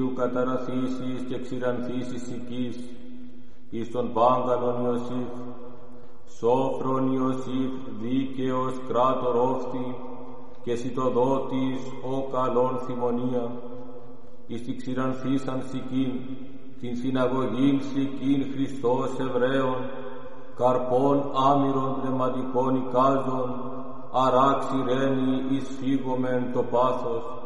Κυρίου καταραθήσεις και ξηρανθήσεις οικής, εις τον πάγκαλον Ιωσήφ, σόφρον Ιωσήφ, δίκαιος κράτορ όφθη, και σιτοδότης ο καλόν θυμονία, εις τη ξηρανθήσαν σικήν, την συναγωγήν σικήν Χριστός Εβραίων, καρπών άμυρων πνευματικών εικάζων, αράξει ρένει εις φύγομεν το πάθος,